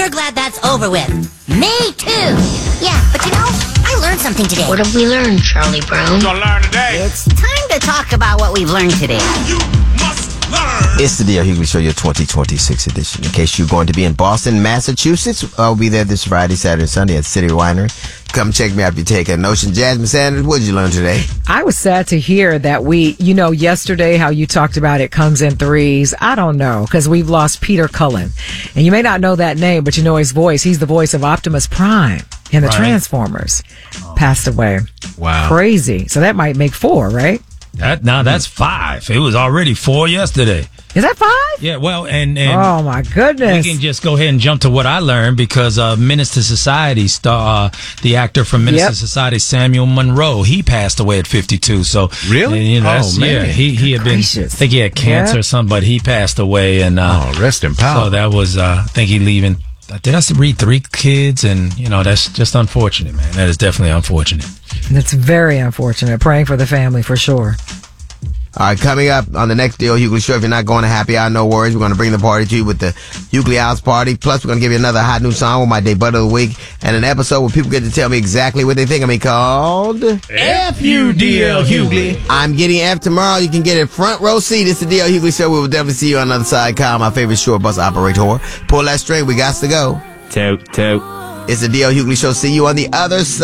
sure glad that's over with. Me too. Yeah, but I learned something today. What have we learned, Charlie Brown? We're gonna learn today. It's time to talk about what we've learned today. You must learn. It's the D.L. Hughley Show, your 2026 edition. In case you're going to be in Boston, Massachusetts, I'll be there this Friday, Saturday, and Sunday at City Winery. Come check me out if you take a notion. Jasmine Sanders, what did you learn today? I was sad to hear that yesterday how you talked about it comes in threes. I don't know, because we've lost Peter Cullen. And you may not know that name, but you know his voice. He's the voice of Optimus Prime in the Transformers. Passed away. Wow. Crazy. So that might make 4, right? That's 5. It was already 4 yesterday. Is that 5? Yeah, well, and oh my goodness. we can just go ahead and jump to what I learned because Menace to Society the actor from Menace to Society, Samuel Monroe, he passed away at 52. So really, man, he had been. I think he had cancer or something, but he passed away. And rest in power. So that was I think he leaving. Did I read 3 kids? And that's just unfortunate, man. That is definitely unfortunate. That's very unfortunate. Praying for the family for sure. All right, coming up on the next D.L. Hughley Show, if you're not going to happy hour, no worries. We're going to bring the party to you with the Hughley House Party. Plus, we're going to give you another hot new song with my debut of the week and an episode where people get to tell me exactly what they think of me called F.U. D.L. Hughley. I'm getting F tomorrow. You can get a front row seat. It's the D.L. Hughley Show. We will definitely see you on the other side. Kyle, my favorite short bus operator. Pull that string. We got to go. Toot, toot. It's the D.L. Hughley Show. See you on the other side.